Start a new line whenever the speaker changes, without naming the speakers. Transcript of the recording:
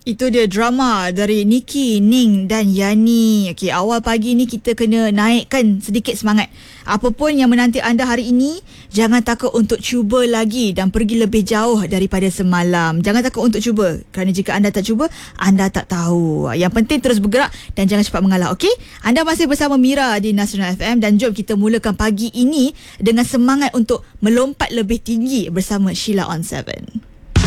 Itu dia drama dari Niki, Ning dan Yani. Okey, awal pagi ni kita kena naikkan sedikit semangat. Apa pun yang menanti anda hari ini, jangan takut untuk cuba lagi dan pergi lebih jauh daripada semalam. Jangan takut untuk cuba, kerana jika anda tak cuba, anda tak tahu. Yang penting terus bergerak dan jangan cepat mengalah, okey? Anda masih bersama Mira di Nasional FM dan jom kita mulakan pagi ini dengan semangat untuk melompat lebih tinggi bersama Sheila on 7.